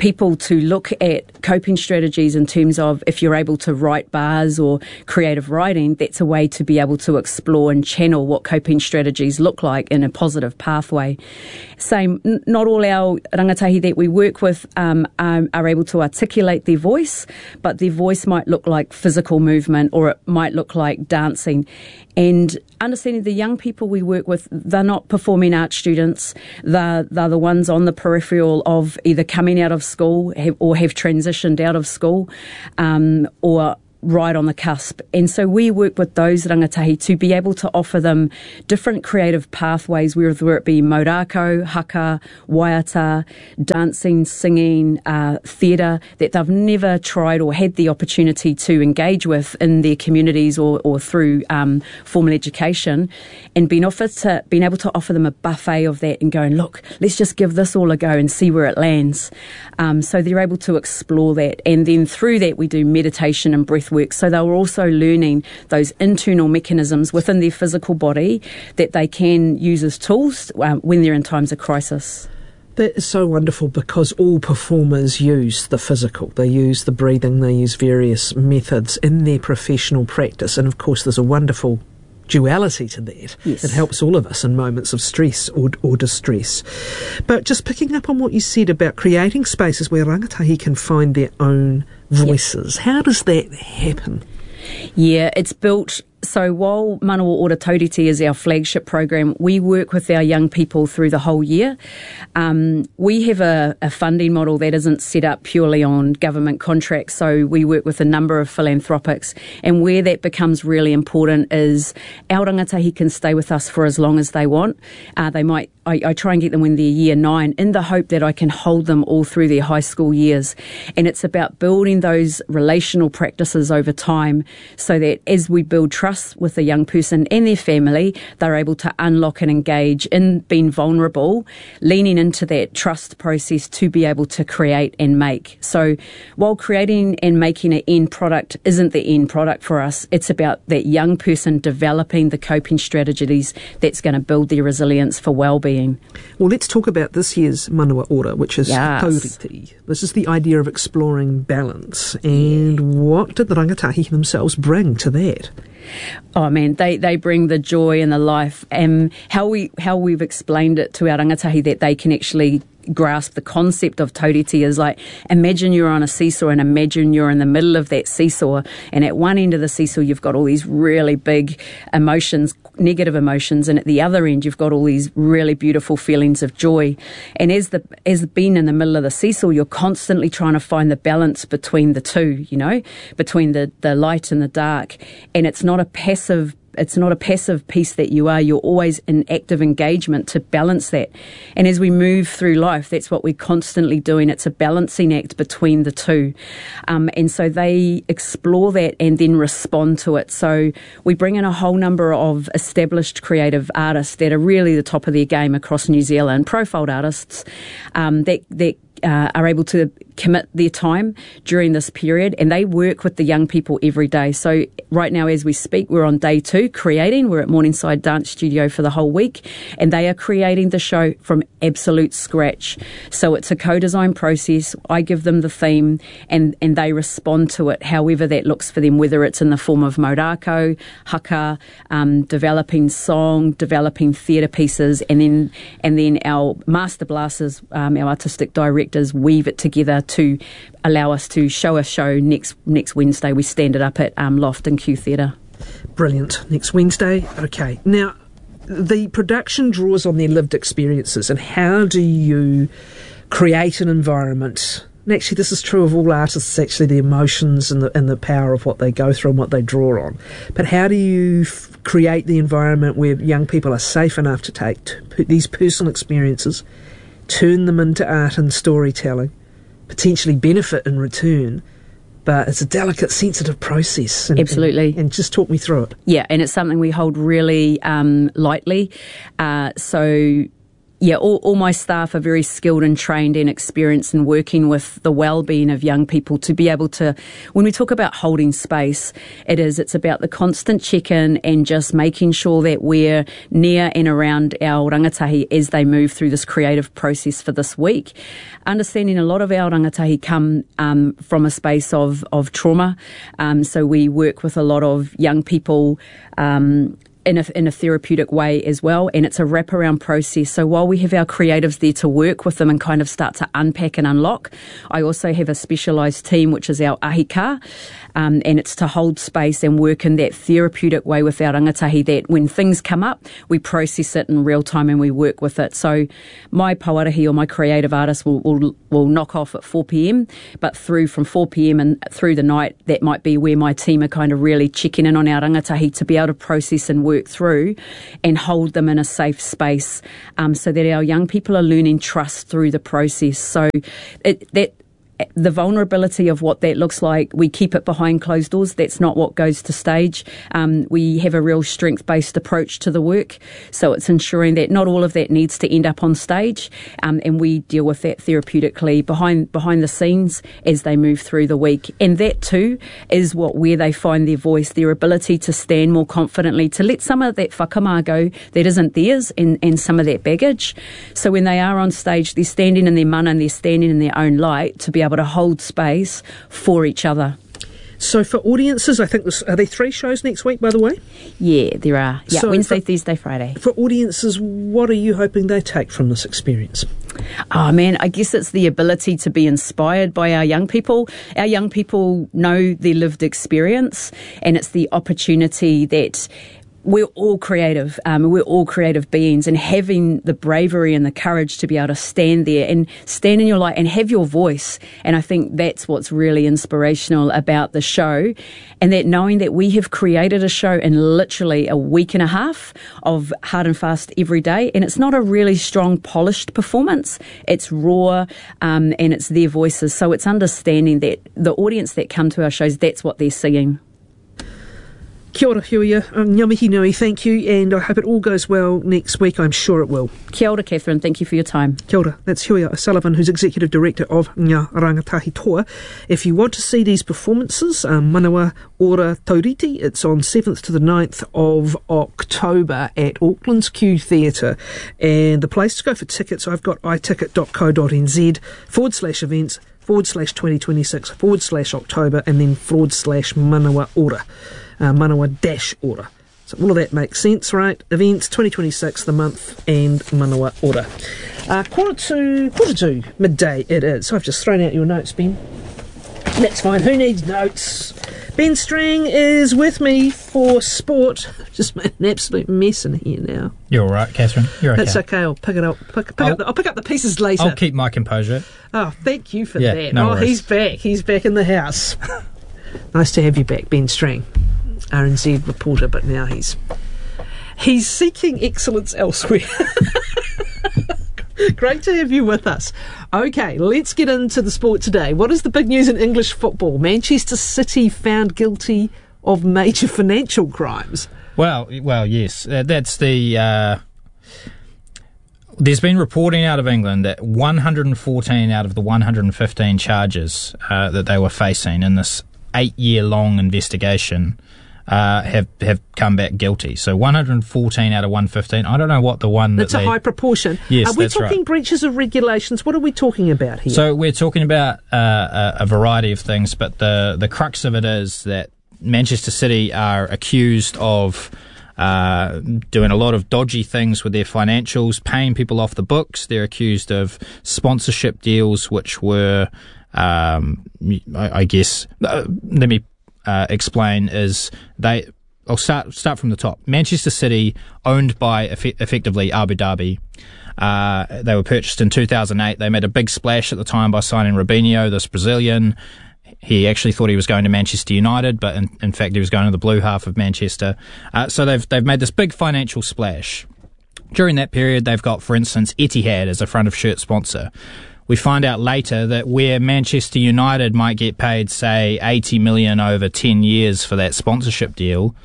people to look at coping strategies in terms of if you're able to write bars or creative writing, that's a way to be able to explore and channel what coping strategies look like in a positive pathway. Same, n- not all our rangatahi that we work with um, are, are able to articulate their voice, but their voice might look like physical movement or it might look like dancing. And understanding the young people we work with, they're not performing arts students. They're, they're the ones on the peripheral of either coming out of school have, or have transitioned out of school um, or right on the cusp. And so we work with those rangatahi to be able to offer them different creative pathways, whether it be maurako, haka, waiata, dancing, singing, uh, theatre, that they've never tried or had the opportunity to engage with in their communities or, or through um, formal education, and being offered to, being able to offer them a buffet of that and going, look, let's just give this all a go and see where it lands. Um, so they're able to explore that. And then through that we do meditation and breath work. So they were also learning those internal mechanisms within their physical body that they can use as tools um, when they're in times of crisis. That is so wonderful, because all performers use the physical. They use the breathing, they use various methods in their professional practice. And of course there's a wonderful duality to that. Yes. It helps all of us in moments of stress or, or distress. But just picking up on what you said about creating spaces where rangatahi can find their own voices, yep. How does that happen? Yeah, it's built. So while Manawa Ora Tauriti is our flagship program, we work with our young people through the whole year. Um, we have a, a funding model that isn't set up purely on government contracts, so we work with a number of philanthropics, and where that becomes really important is our rangatahi can stay with us for as long as they want. Uh, they might, I, I try and get them when they're year nine in the hope that I can hold them all through their high school years. And it's about building those relational practices over time so that as we build trust with a young person and their family, they're able to unlock and engage in being vulnerable, leaning into that trust process to be able to create and make. So while creating and making an end product isn't the end product for us, it's about that young person developing the coping strategies that's going to build their resilience for well-being. Well, let's talk about this year's Manawa Ora, which is yes. Tauriti. This is the idea of exploring balance. And what did the rangatahi themselves bring to that? Oh man, they, they bring the joy and the life, and how we how we've explained it to our rangatahi that they can actually grasp the concept of tauriti is like, imagine you're on a seesaw and imagine you're in the middle of that seesaw, and at one end of the seesaw you've got all these really big emotions, negative emotions, and at the other end you've got all these really beautiful feelings of joy. And as the as being in the middle of the seesaw, you're constantly trying to find the balance between the two, you know, between the, the light and the dark. And it's not a passive It's not a passive piece that you are. You're always in active engagement to balance that. And as we move through life, that's what we're constantly doing. It's a balancing act between the two. Um, and so they explore that and then respond to it. So we bring in a whole number of established creative artists that are really the top of their game across New Zealand, profiled artists um, that, that uh, are able to commit their time during this period, and they work with the young people every day. So right now as we speak, we're on day two creating. We're at Morningside Dance Studio for the whole week, and they are creating the show from absolute scratch. So it's a co-design process. I give them the theme and, and they respond to it however that looks for them, whether it's in the form of maurako, haka, um, developing song, developing theatre pieces, and then and then our master blasters, um, our artistic directors weave it together to allow us to show a show next next Wednesday. We stand it up at um, Loft and Q Theatre. Brilliant. Next Wednesday. Okay. Now, the production draws on their lived experiences, and how do you create an environment? And actually, this is true of all artists, actually, the emotions and the, and the power of what they go through and what they draw on. But how do you f- create the environment where young people are safe enough to take t- these personal experiences, turn them into art and storytelling, potentially benefit in return? But it's a delicate, sensitive process. And, Absolutely. And, and just talk me through it. Yeah, and it's something we hold really um, lightly. Uh, so yeah, all, all my staff are very skilled and trained and experienced in working with the well-being of young people to be able to, when we talk about holding space, it is, it's about the constant check-in and just making sure that we're near and around our rangatahi as they move through this creative process for this week. Understanding a lot of our rangatahi come um, from a space of, of trauma. Um, so we work with a lot of young people um, in a, in a therapeutic way as well, and it's a wraparound process. So while we have our creatives there to work with them and kind of start to unpack and unlock, I also have a specialised team which is our ahika, um, and it's to hold space and work in that therapeutic way with our rangatahi, that when things come up, we process it in real time and we work with it. So my pauarahi or my creative artist will, will, will knock off at four p.m, but through from four p.m. and through the night, that might be where my team are kind of really checking in on our rangatahi to be able to process and work through and hold them in a safe space, um, so that our young people are learning trust through the process. So it, that the vulnerability of what that looks like, we keep it behind closed doors. That's not what goes to stage. Um, we have a real strength-based approach to the work. So it's ensuring that not all of that needs to end up on stage, um, and we deal with that therapeutically behind behind the scenes as they move through the week. And that too is what where they find their voice, their ability to stand more confidently, to let some of that whakamā go that isn't theirs, and, and some of that baggage. So when they are on stage, they're standing in their mana and they're standing in their own light to be able to hold space for each other. So for audiences, I think this, are there three shows next week, by the way? Yeah, there are. Yeah, so Wednesday, for, Thursday, Friday. For audiences, what are you hoping they take from this experience? Oh man, I guess it's the ability to be inspired by our young people. Our young people know their lived experience, and it's the opportunity that we're all creative. Um, we're all creative beings, and having the bravery and the courage to be able to stand there and stand in your light and have your voice. And I think that's what's really inspirational about the show, and that knowing that we have created a show in literally a week and a half of hard and fast every day. And it's not a really strong, polished performance. It's raw, um, and it's their voices. So it's understanding that the audience that come to our shows, that's what they're seeing. Kia ora, Huia. Um, ngā mihi nui, thank you, and I hope it all goes well next week. I'm sure it will. Kia ora, Catherine. Thank you for your time. Kia ora. That's Huia O'Sullivan, who's Executive Director of Ngā Rangatahi Toa. If you want to see these performances, um, Manawa Ora Tauriti, it's on seventh to the ninth of October at Auckland's Q Theatre. And the place to go for tickets, I've got iticket.co.nz forward slash events forward slash twenty twenty-six forward slash October and then forward slash Manawa Ora. Uh, Manawa dash Ora. So all of that makes sense, right? Events twenty twenty-six, the month, and Manawa Ora. Uh, quarter to quarter to midday it is. So I've just thrown out your notes, Ben. That's fine. Who needs notes? Ben Strang is with me for sport. I've just made an absolute mess in here now. You're all right, Catherine. You're okay. That's okay. I'll pick it up. Pick, pick I'll, up the, I'll pick up the pieces later. I'll keep my composure. Oh, thank you for yeah, that. No oh, worries. he's back. He's back in the house. Nice to have you back, Ben Strang. R N Z reporter, but now he's he's seeking excellence elsewhere. Great to have you with us. Okay, let's get into the sport today. What is the big news in English football? Manchester City found guilty of major financial crimes. Well, well, yes, uh, that's the. Uh, there's been reporting out of England that one hundred fourteen out of the one hundred fifteen charges uh, that they were facing in this eight-year-long investigation Uh, have have come back guilty. So one hundred fourteen out of one hundred fifteen. I don't know what the one that's that a they, high proportion. Yes, are we that's talking right. breaches of regulations? What are we talking about here? So we're talking about uh, a, a variety of things, but the the crux of it is that Manchester City are accused of uh, doing a lot of dodgy things with their financials, paying people off the books. They're accused of sponsorship deals, which were, um, I, I guess, uh, let me. Uh, explain is they. I'll start start from the top. Manchester City, owned by eff- effectively Abu Dhabi. Uh, they were purchased in two thousand eight. They made a big splash at the time by signing Robinho, this Brazilian. He actually thought he was going to Manchester United, but in, in fact he was going to the blue half of Manchester. Uh, so they've they've made this big financial splash. During that period, they've got, for instance, Etihad as a front of shirt sponsor. We find out later that where Manchester United might get paid, say, eighty million over ten years for that sponsorship deal,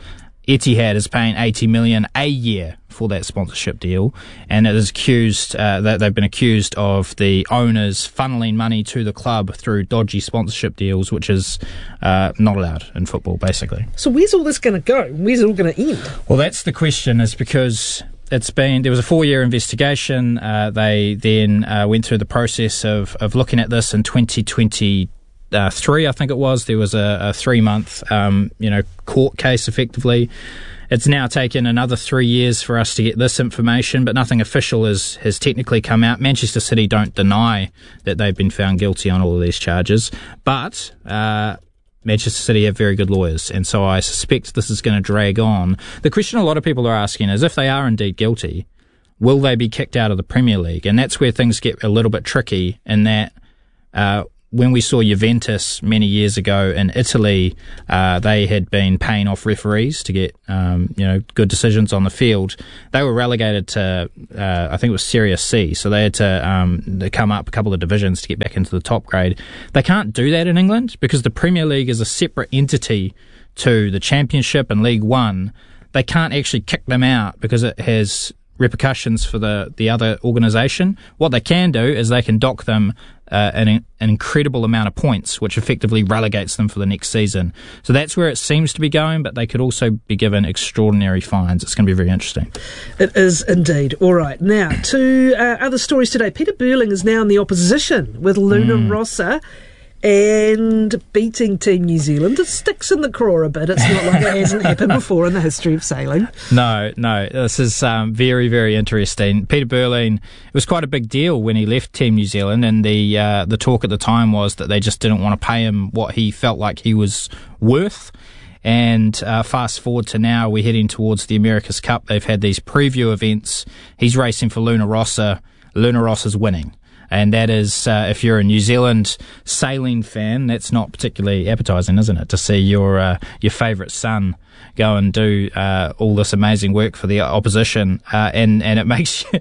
Etihad is paying eighty million dollars a year for that sponsorship deal, and it is accused uh, that they've been accused of the owners funneling money to the club through dodgy sponsorship deals, which is uh, not allowed in football, basically. So where's all this going to go? Where's it all going to end? Well, that's the question, is because it's been there was a four-year investigation. Uh, they then uh, went through the process of, of looking at this in twenty twenty. Uh, three, I think it was. There was a, a three-month, um, you know, court case, effectively. It's now taken another three years for us to get this information, but nothing official has, has technically come out. Manchester City don't deny that they've been found guilty on all of these charges, but uh, Manchester City have very good lawyers, and so I suspect this is going to drag on. The question a lot of people are asking is, if they are indeed guilty, will they be kicked out of the Premier League? And that's where things get a little bit tricky, in that uh, when we saw Juventus many years ago in Italy, uh, they had been paying off referees to get, um, you know, good decisions on the field. They were relegated to, uh, I think it was Serie C, so they had to, um, to come up a couple of divisions to get back into the top grade. They can't do that in England because the Premier League is a separate entity to the Championship and League One. They can't actually kick them out because it has repercussions for the, the other organisation. What they can do is they can dock them uh, an, an incredible amount of points, which effectively relegates them for the next season. So that's where it seems to be going, but they could also be given extraordinary fines. It's going to be very interesting. It is indeed. All right. Now, to uh, other stories today. Peter Burling is now in the opposition with Luna mm. Rossa and beating Team New Zealand. It sticks in the craw a bit. It's not like it hasn't happened before in the history of sailing. No, no. This is um, very, very interesting. Peter Burling, it was quite a big deal when he left Team New Zealand, and the uh, the talk at the time was that they just didn't want to pay him what he felt like he was worth. And uh, fast forward to now, we're heading towards the America's Cup. They've had these preview events. He's racing for Luna Rossa. Luna Rossa's winning. And that is, uh, if you're a New Zealand sailing fan, that's not particularly appetising, isn't it? To see your uh, your favourite son go and do uh, all this amazing work for the opposition, uh, and and it makes you,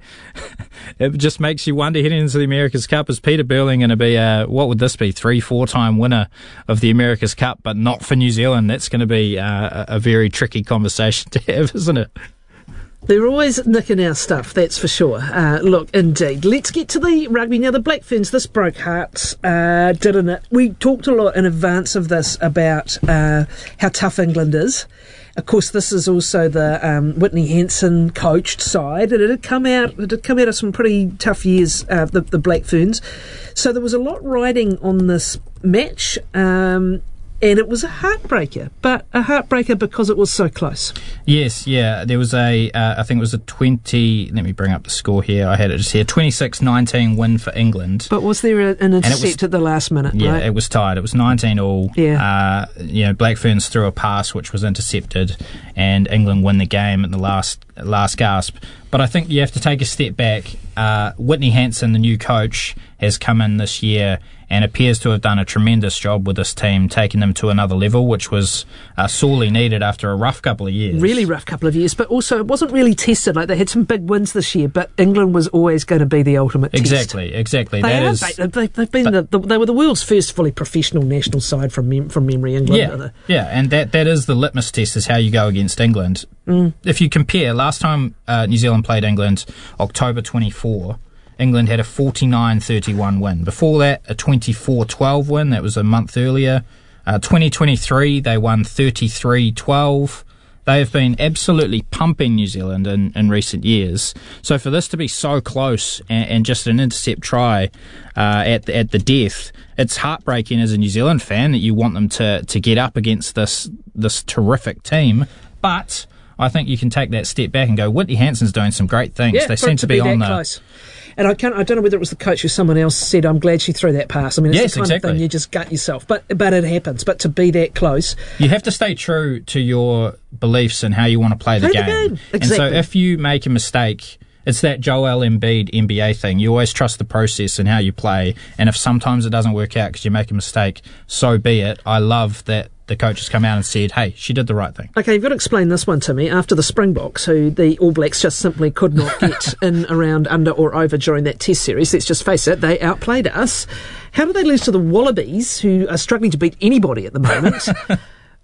it just makes you wonder, heading into the America's Cup, is Peter Burling going to be a, what would this be, three, four time winner of the America's Cup, but not for New Zealand? That's going to be uh, a very tricky conversation to have, isn't it? They're always nicking our stuff, that's for sure. Uh, look, indeed. Let's get to the rugby. Now, the Black Ferns, this broke hearts, uh, didn't it? We talked a lot in advance of this about uh, how tough England is. Of course, this is also the um, Whitney Hansen coached side, and it had come out. It had come out of some pretty tough years. Uh, the, the Black Ferns, so there was a lot riding on this match. Um, And it was a heartbreaker, but a heartbreaker because it was so close. Yes, yeah. There was a, uh, I think it was a twenty, let me bring up the score here. I had it just here, twenty-six nineteen win for England. But was there a, an intercept was, at the last minute, yeah, right? it was tied. It was nineteen all. Yeah. Uh, you know, Black Ferns threw a pass which was intercepted, and England win the game at the last last gasp. But I think you have to take a step back. Uh, Whitney Hansen, the new coach, has come in this year and appears to have done a tremendous job with this team, taking them to another level, which was uh, sorely needed after a rough couple of years. Really rough couple of years, but also it wasn't really tested. Like, they had some big wins this year, but England was always going to be the ultimate exactly, test. Exactly, exactly. They, that are, is, they, they, they've been the, the, they were the world's first fully professional national side from mem- from memory. England, yeah, yeah, and that that is the litmus test, is how you go against England. Mm. If you compare, last time uh, New Zealand played England, October twenty-fourth. England had a forty-nine thirty-one win. Before that, a twenty-four twelve win. That was a month earlier. Uh, twenty twenty-three, they won thirty-three twelve. They have been absolutely pumping New Zealand in, in recent years. So for this to be so close and, and just an intercept try uh, at, the, at the death, it's heartbreaking as a New Zealand fan that you want them to, to get up against this this terrific team. But I think you can take that step back and go, Whitney Hansen's doing some great things. Yeah, they seem to be, be on the... Close. And I can't, I don't know whether it was the coach or someone else said, I'm glad she threw that pass. I mean, it's yes, the kind exactly. of thing you just gut yourself. But but it happens. But to be that close... You have to stay true to your beliefs and how you want to play the play game. The game. Exactly. And so if you make a mistake, it's that Joel Embiid N B A thing. You always trust the process and how you play. And if sometimes it doesn't work out because you make a mistake, so be it. I love that the coach has come out and said, hey, she did the right thing. Okay, you've got to explain this one to me. After the Springboks, who the All Blacks just simply could not get in, around, under or over during that test series, let's just face it, they outplayed us. How did they lose to the Wallabies, who are struggling to beat anybody at the moment? uh,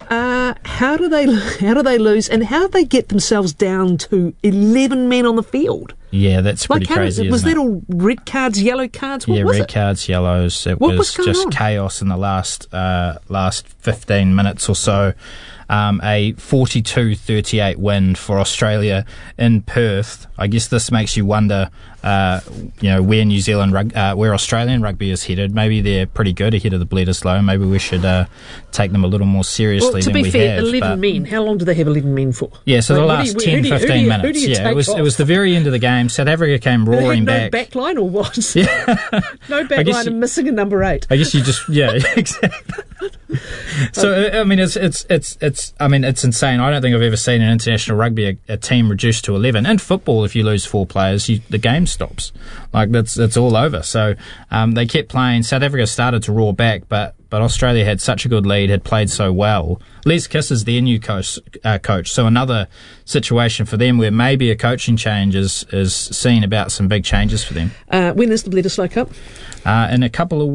Uh, how do they how do they lose, and how do they get themselves down to eleven men on the field? Yeah, that's pretty like, crazy, Was isn't that it? all red cards, yellow cards? What yeah, was red it? cards, yellows. It What was, was going just on? chaos in the last uh, last fifteen minutes or so. Um, a forty-two thirty-eight win for Australia in Perth. I guess this makes you wonder, uh, you know, where New Zealand, rug- uh, where Australian rugby is headed. Maybe they're pretty good ahead of the Bledisloe. Maybe we should uh, take them a little more seriously Well, to than be we fair, have. eleven but- men. How long do they have eleven men for? Yeah, so Like, the who do last you- who ten, do you- who do fifteen you- who do minutes. you Yeah, take it was off? it was the very end of the game. South Africa came They had roaring no back. back line or what? Yeah. No back I guess line you- and missing a number eight. I guess you just yeah exactly. So I mean it's it's it's it's I mean it's insane. I don't think I've ever seen in international rugby a, a team reduced to eleven. In football, if you lose four players, you, the game stops. Like that's it's all over. So um, they kept playing. South Africa started to roar back, but but Australia had such a good lead, had played so well. Les Kiss is their new coach, uh, coach. So another situation for them where maybe a coaching change is is seen about some big changes for them. Uh, when is the Bledisloe Cup? Uh, in a couple of